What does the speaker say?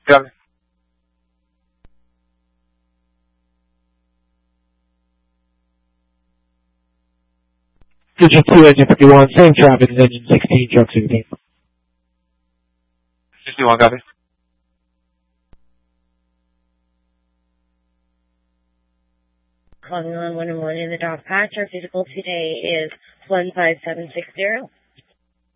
Copy. Digit 2, engine 51, same traffic as engine 16, truck 16. 61, copy. Calling on 111 in the dog patch. Our physical today is 15760.